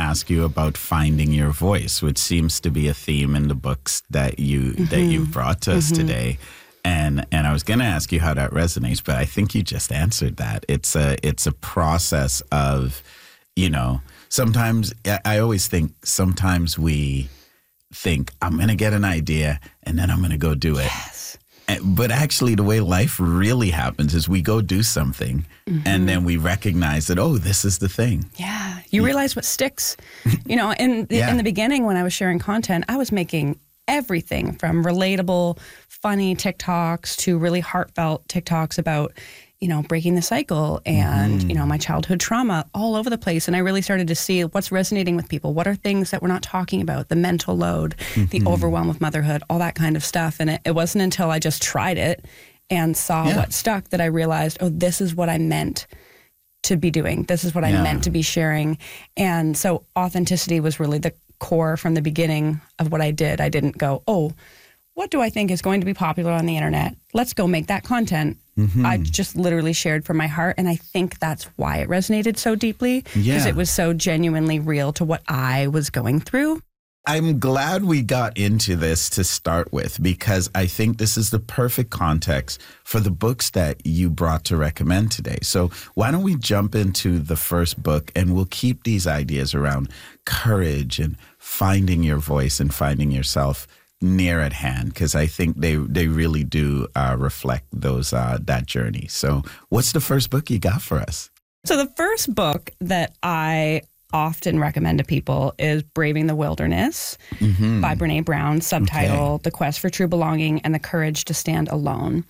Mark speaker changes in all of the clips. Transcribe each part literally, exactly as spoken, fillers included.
Speaker 1: ask you about finding your voice, which seems to be a theme in the books that you mm-hmm. that you've brought to us mm-hmm. today. And and I was going to ask you how that resonates, but I think you just answered that. It's a it's a process of, you know, sometimes I always think sometimes we think I'm going to get an idea and then I'm going to go do it.
Speaker 2: Yes.
Speaker 1: But actually, the way life really happens is we go do something mm-hmm. and then we recognize that, oh, this is the thing.
Speaker 2: Yeah. You realize what sticks. You know, in the,
Speaker 1: yeah.
Speaker 2: in the beginning when I was sharing content, I was making everything from relatable, funny TikToks to really heartfelt TikToks about, you know, breaking the cycle and, mm. you know, my childhood trauma all over the place. And I really started to see what's resonating with people. What are things that we're not talking about? The mental load, mm-hmm. the overwhelm of motherhood, all that kind of stuff. And it, it wasn't until I just tried it and saw
Speaker 1: yeah.
Speaker 2: what stuck that I realized, oh, this is what I meant to be doing. This is what I
Speaker 1: yeah.
Speaker 2: meant to be sharing. And so authenticity was really the core from the beginning of what I did. I didn't go, oh, what do I think is going to be popular on the internet? Let's go make that content. Mm-hmm. I just literally shared from my heart. And I think that's why it resonated so deeply, because
Speaker 1: yeah.
Speaker 2: it was so genuinely real to what I was going through.
Speaker 1: I'm glad we got into this to start with, because I think this is the perfect context for the books that you brought to recommend today. So why don't we jump into the first book, and we'll keep these ideas around courage and finding your voice and finding yourself near at hand, because I think they they really do uh, reflect those uh, that journey. So what's the first book you got for us?
Speaker 2: So the first book that I often recommend to people is Braving the Wilderness mm-hmm. by Brene Brown, subtitle okay. The Quest for True Belonging and the Courage to Stand Alone.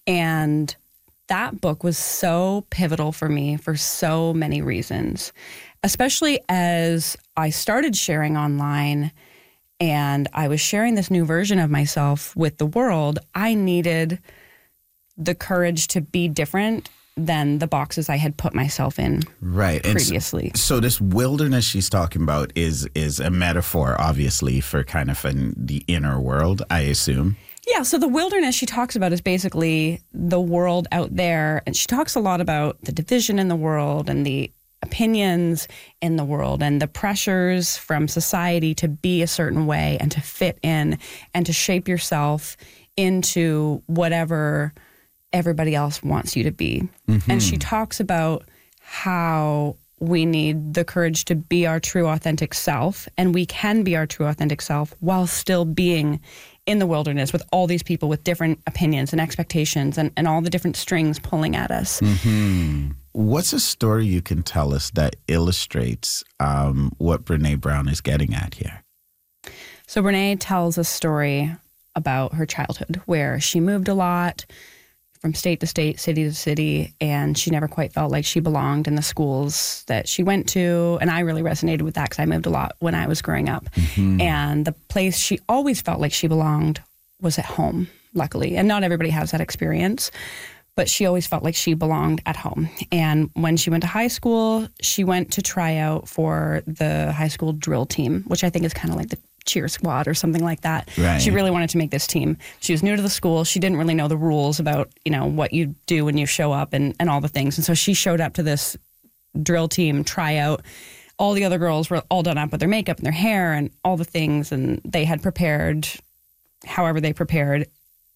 Speaker 2: And that book was so pivotal for me for so many reasons, especially as I started sharing online and I was sharing this new version of myself with the world. I needed the courage to be different than the boxes I had put myself in
Speaker 1: right.
Speaker 2: previously.
Speaker 1: And so, so this wilderness she's talking about is is a metaphor, obviously, for kind of an, the inner world, I assume.
Speaker 2: Yeah, so the wilderness she talks about is basically the world out there. And she talks a lot about the division in the world and the opinions in the world and the pressures from society to be a certain way and to fit in and to shape yourself into whatever everybody else wants you to be. Mm-hmm. And she talks about how we need the courage to be our true authentic self, and we can be our true authentic self while still being in the wilderness with all these people with different opinions and expectations and, and all the different strings pulling at us.
Speaker 1: Mm-hmm. What's a story you can tell us that illustrates um, what Brene Brown is getting at here?
Speaker 2: So Brene tells a story about her childhood where she moved a lot from state to state, city to city, and she never quite felt like she belonged in the schools that she went to. And I really resonated with that because I moved a lot when I was growing up. Mm-hmm. And the place she always felt like she belonged was at home, luckily. And not everybody has that experience, but she always felt like she belonged at home. And when she went to high school, she went to try out for the high school drill team, which I think is kind of like the cheer squad or something like that.
Speaker 1: Right.
Speaker 2: She really wanted to make this team. She was new to the school. She didn't really know the rules about, you know, what you do when you show up and, and all the things. And so she showed up to this drill team tryout. All the other girls were all done up with their makeup and their hair and all the things. And they had prepared however they prepared.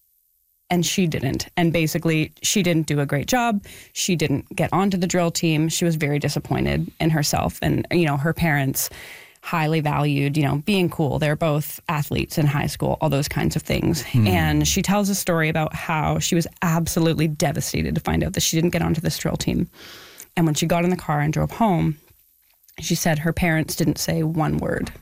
Speaker 2: And she didn't. And basically, she didn't do a great job. She didn't get onto the drill team. She was very disappointed in herself. And, you know, her parents highly valued, you know, being cool. They're both athletes in high school, all those kinds of things. Hmm. And she tells a story about how she was absolutely devastated to find out that she didn't get onto this drill team. And when she got in the car and drove home, she said her parents didn't say one word.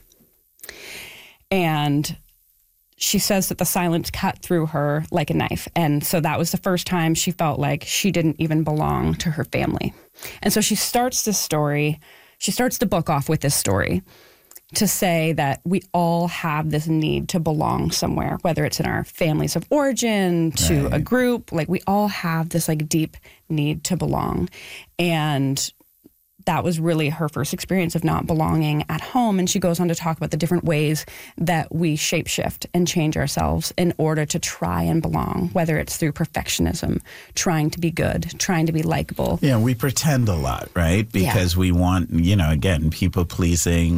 Speaker 2: And she says that the silence cut through her like a knife. And so that was the first time she felt like she didn't even belong to her family. And so she starts this story, she starts the book off with this story to say that we all have this need to belong somewhere, whether it's in our families of origin, to right. a group, like we all have this like deep need to belong. And that was really her first experience of not belonging at home. And she goes on to talk about the different ways that we shapeshift and change ourselves in order to try and belong, whether it's through perfectionism, trying to be good, trying to be likable.
Speaker 1: Yeah, we pretend a lot, right? Because yeah. we want, you know, again, people pleasing.